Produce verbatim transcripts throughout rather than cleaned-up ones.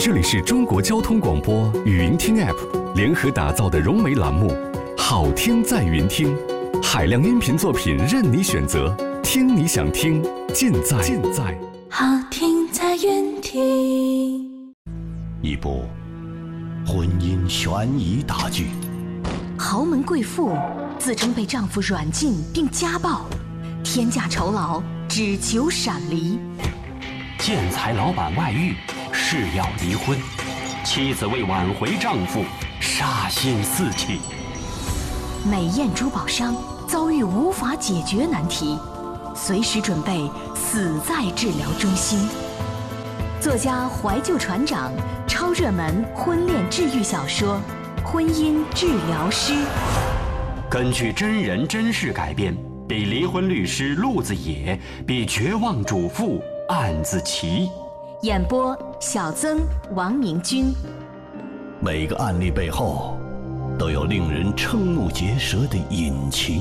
这里是中国交通广播语音听 App 联合打造的融媒栏目，好听在云听，海量音频作品任你选择，听你想听，尽在尽在好听在云听。 一部婚姻悬疑大剧， 豪门贵妇自称被丈夫软禁并家暴，天价酬劳只求闪离。 建材老板外遇，誓要离婚，妻子为挽回丈夫，杀心四起。 美艳珠宝商遭遇无法解决难题，随时准备死在治疗中心。作家怀旧船长超热门婚恋治愈小说《婚姻治疗师》， 根据真人真事改编，比离婚律师路子野，比绝望主妇案子奇。 演播小曾、王明君。 每个案例背后都有令人瞠目结舌的隐情。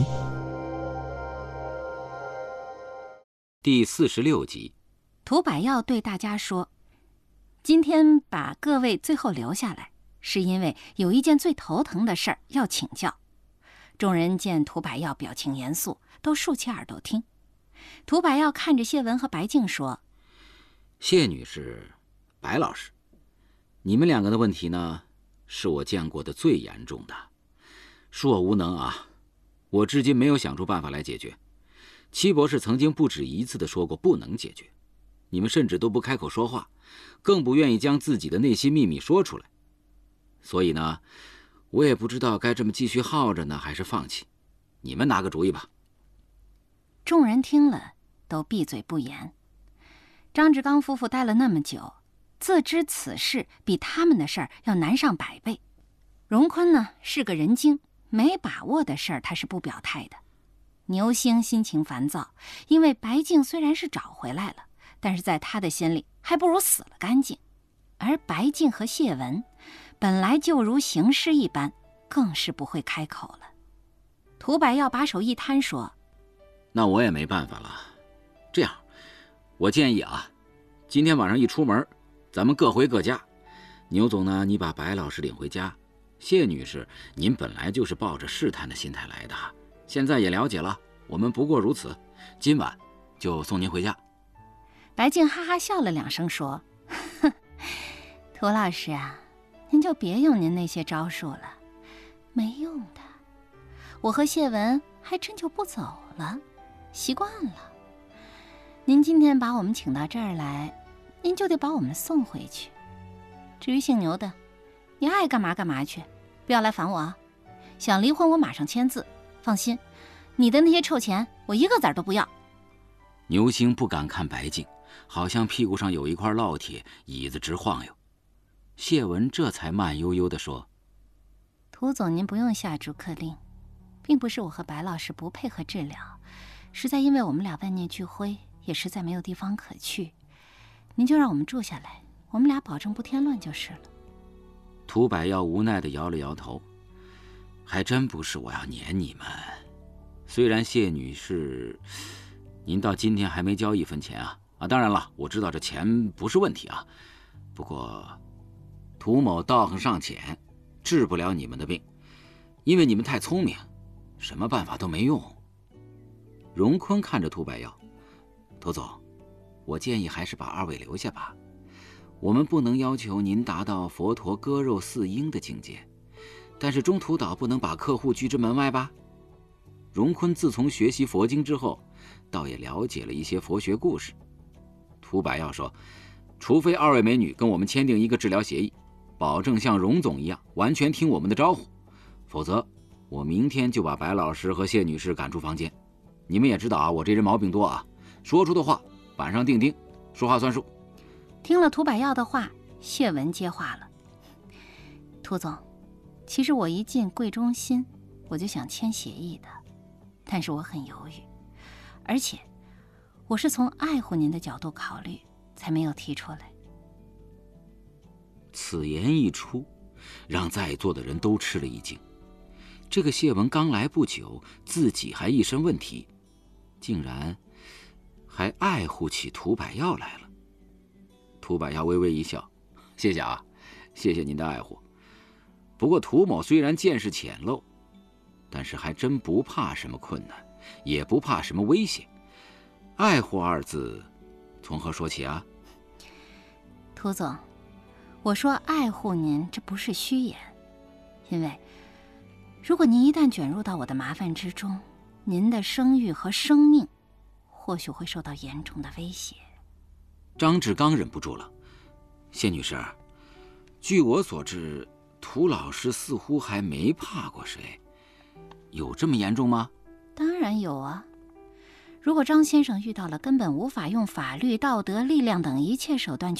第四十六集， 涂百耀对大家说：“今天把各位最后留下来，是因为有一件最头疼的事儿要请教。”众人见涂百耀表情严肃，都竖起耳朵听。涂百耀看着谢文和白静说：“ 谢女士，白老师，你们两个的问题呢，是我见过的最严重的。恕我无能啊，我至今没有想出办法来解决。戚博士曾经不止一次地说过不能解决，你们甚至都不开口说话，更不愿意将自己的内心秘密说出来。所以呢，我也不知道该这么继续耗着呢，还是放弃。你们拿个主意吧。” 众人听了都闭嘴不言。张志刚夫妇待了那么久，自知此事比他们的事儿要难上百倍。荣坤呢是个人精，没把握的事儿他是不表态的。牛星心情烦躁，因为白静虽然是找回来了，但是在他的心里还不如死了干净。而白静和谢文本来就如行尸一般，更是不会开口了。涂百耀把手一摊说：“ 那我也没办法了。这样，我建议啊，今天晚上一出门，咱们各回各家。牛总呢，你把白老师领回家。谢女士，您本来就是抱着试探的心态来的，现在也了解了，我们不过如此。今晚就送您回家。” 白静哈哈笑了两声说：“哼，涂老师啊，您就别用您那些招数了，没用的。我和谢文还真就不走了，习惯了。您今天把我们请到这儿来，您就得把我们送回去。至于姓牛的，你爱干嘛干嘛去，不要来烦我啊！想离婚我马上签字，放心，你的那些臭钱我一个子儿都不要。” 牛星不敢看白静，好像屁股上有一块烙铁，椅子直晃悠。谢文这才慢悠悠地说：“ 涂总，您不用下逐客令，并不是我和白老师不配合治疗，实在因为我们俩万念俱灰，也实在没有地方可去。您就让我们住下来，我们俩保证不添乱就是了。” 涂百耀无奈地摇了摇头：“还真不是我要撵你们。虽然谢女士，您到今天还没交一分钱啊啊！当然了，我知道这钱不是问题啊。不过，涂某道行尚浅，治不了你们的病，因为你们太聪明，什么办法都没用。”荣坤看着涂百耀：“涂总，我建议还是把二位留下吧。我们不能要求您达到佛陀割肉饲鹰的境界，但是中途岛不能把客户拒之门外吧？”荣坤自从学习佛经之后，倒也了解了一些佛学故事。涂百耀说：“除非二位美女跟我们签订一个治疗协议，保证像荣总一样完全听我们的招呼，否则我明天就把白老师和谢女士赶出房间。你们也知道啊，我这人毛病多啊，说出的话板上钉钉，说话算数。” 听了涂百耀的话，谢文接话了：“涂总，其实我一进贵中心我就想签协议的，但是我很犹豫，而且我是从爱护您的角度考虑，才没有提出来。” 此言一出，让在座的人都吃了一惊。这个谢文刚来不久，自己还一身问题，竟然还爱护起涂百耀来了。涂百耀微微一笑：“ 谢谢啊，谢谢您的爱护。不过涂某虽然见识浅陋，但是还真不怕什么困难，也不怕什么危险。爱护二字，从何说起啊？ 涂总，我说爱护您，这不是虚言，因为如果您一旦卷入到我的麻烦之中，您的声誉和生命或许会受到严重的威胁。 张志刚忍不住了，谢女士，据我所知，涂老师似乎还没怕过谁，有这么严重吗？ 当然有啊。如果张先生遇到了根本无法用法律、道德、力量等一切手段